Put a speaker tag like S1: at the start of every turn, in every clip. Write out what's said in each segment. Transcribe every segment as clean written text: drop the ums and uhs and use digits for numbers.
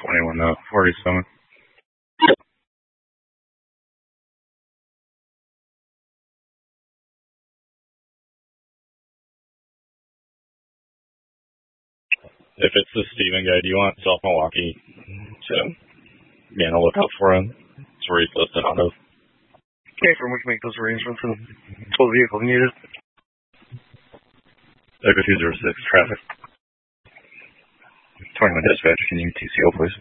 S1: 21-47. If it's the Steven guy, do you want South Milwaukee to be on the lookout for him? That's where he's listed out of.
S2: Okay, we can make those arrangements and pull the vehicle needed.
S1: Echo 206, traffic. 21 dispatch, can you TCO, please?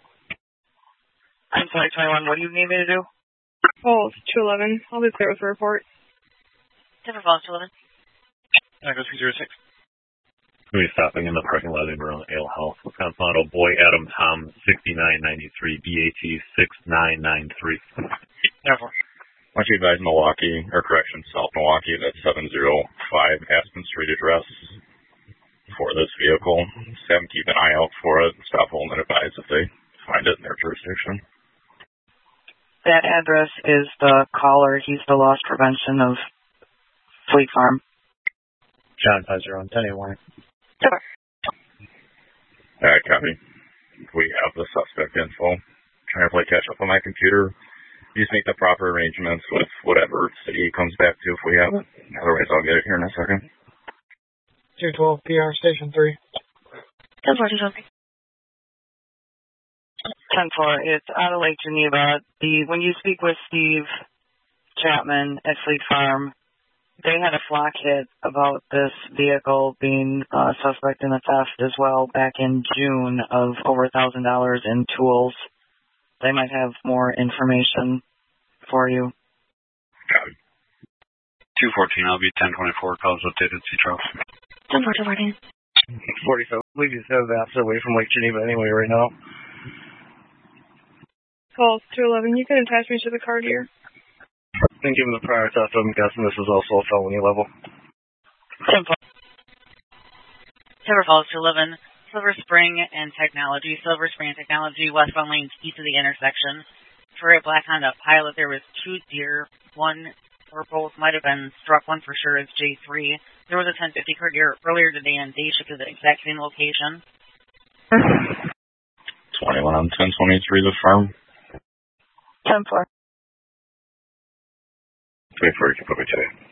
S3: I'm sorry, 21, what do you need me to do?
S4: Oh, it's 211. I'll be clear with the report.
S3: Denver Falls 211.
S1: Echo 206. We'll be stopping in the parking lot in around Ale Health, Wisconsin Auto, Boy Adam Tom 6993, BAT 6993.
S2: Therefore.
S1: Why don't you advise Milwaukee, or correction, South Milwaukee, that's 705 Aspen Street address for this vehicle. Have them keep an eye out for it. Stop holding and advise if they find it in their jurisdiction.
S3: That address is the caller. He's the loss prevention of Fleet Farm.
S2: John 50 1081.
S3: Sure.
S1: Alright, copy. We have the suspect info. Trying to play catch up on my computer. Just make the proper arrangements with whatever city it comes back to if we have it. Otherwise, I'll get it here in a second.
S4: 212 PR Station 3.
S3: 10-4, 10-4, it's out of Lake Geneva. When you speak with Steve Chapman at Fleet Farm, they had a flock hit about this vehicle being suspect in a theft as well back in June of over $1,000 in tools. They might have more information for you.
S5: 214, I'll be 1024, calls updated, C-Trough.
S3: 10-4, 214.
S2: 47. I believe he's headed away from Lake Geneva anyway right now.
S4: Call 211. You can attach me to the card here.
S2: And given the prior theft, I'm guessing this is also a felony level.
S3: 10-4. Denver Falls 211. Silver Spring and Technology, westbound lanes east of the intersection. For a black Honda Pilot, there was 2 deer. One or both might have been struck. One for sure is J3. There was a 1050 card deer earlier today in Daysha to the exact same location.
S1: 21 on 1023, the farm.
S3: 10-4.
S1: Wait for it, you put me today.